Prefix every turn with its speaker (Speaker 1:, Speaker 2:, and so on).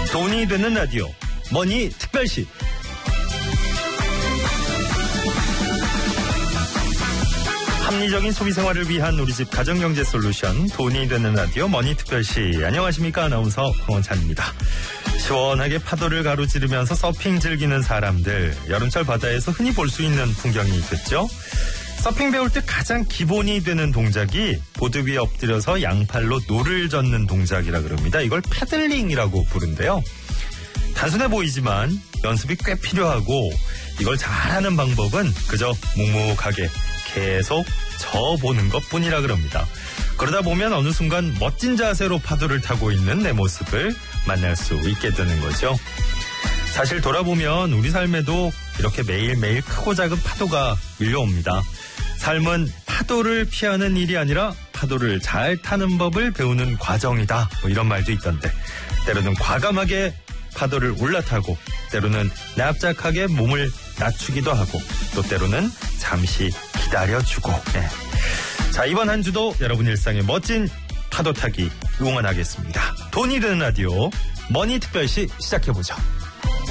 Speaker 1: 돈이 되는 라디오 머니 특별시. 합리적인 소비생활을 위한 우리집 가정경제 솔루션 돈이 되는 라디오 머니 특별시. 안녕하십니까, 아나운서 홍원찬입니다. 시원하게 파도를 가로지르면서 서핑 즐기는 사람들, 여름철 바다에서 흔히 볼 수 있는 풍경이 있겠죠. 서핑 배울 때 가장 기본이 되는 동작이 보드 위에 엎드려서 양팔로 노를 젓는 동작이라 그럽니다. 이걸 패들링이라고 부른대요. 단순해 보이지만 연습이 꽤 필요하고, 이걸 잘하는 방법은 그저 묵묵하게 계속 져보는 것뿐이라 그럽니다. 그러다 보면 어느 순간 멋진 자세로 파도를 타고 있는 내 모습을 만날 수 있게 되는 거죠. 사실 돌아보면 우리 삶에도 이렇게 매일매일 크고 작은 파도가 밀려옵니다. 삶은 파도를 피하는 일이 아니라 파도를 잘 타는 법을 배우는 과정이다, 뭐 이런 말도 있던데, 때로는 과감하게 파도를 올라타고, 때로는 납작하게 몸을 낮추기도 하고, 또 때로는 잠시 기다려주고. 네. 자, 이번 한 주도 여러분 일상의 멋진 파도 타기 응원하겠습니다. 돈이 되는 라디오 머니 특별시 시작해보죠.